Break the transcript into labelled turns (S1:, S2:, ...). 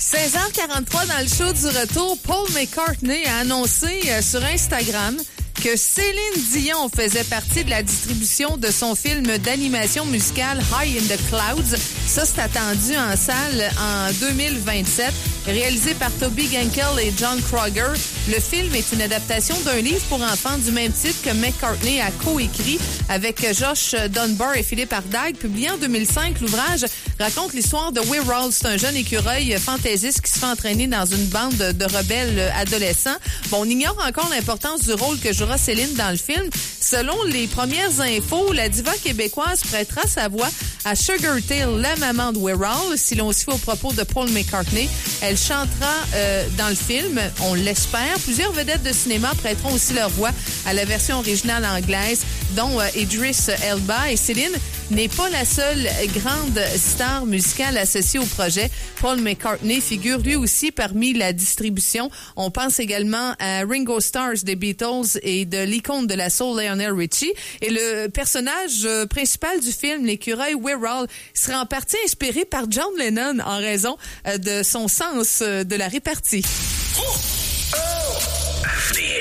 S1: 16h43 dans le show du retour, Paul McCartney a annoncé sur Instagram que Céline Dion faisait partie de la distribution de son film d'animation musicale High in the Clouds. Ça, c'est attendu en salle en 2027. Réalisé par Toby Genkel et John Kroger, le film est une adaptation d'un livre pour enfants du même titre que McCartney a coécrit avec Josh Dunbar et Philippe Ardag. Publié en 2005, l'ouvrage raconte l'histoire de Wirral. C'est un jeune écureuil fantaisiste qui se fait entraîner dans une bande de rebelles adolescents. Bon, on ignore encore l'importance du rôle que jouera Céline dans le film. Selon les premières infos, la diva québécoise prêtera sa voix à Sugar Tail, la maman de Wirral. Si l'on se fie aux propos de Paul McCartney, elle chantera dans le film, on l'espère. Plusieurs vedettes de cinéma prêteront aussi leur voix à la version originale anglaise, dont Idris Elba. Et Céline n'est pas la seule grande star musicale associée au projet. Paul McCartney figure lui aussi parmi la distribution. On pense également à Ringo Starr des Beatles et de l'icône de la soul Lionel Richie. Et le personnage principal du film, l'écureuil Wirral, sera en partie inspiré par John Lennon en raison de son sens de la répartie.